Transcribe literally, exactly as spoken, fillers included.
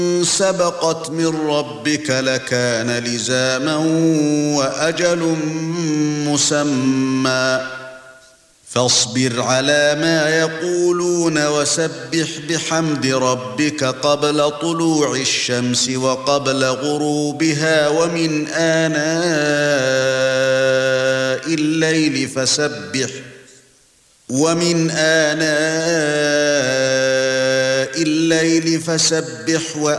سبقت من ربك لكان لزاما وأجل مسمى فاصبر على ما يقولون وسبح بحمد ربك قبل طلوع الشمس وقبل غروبها ومن آناء الليل فسبح ومن آناء الليل فسبح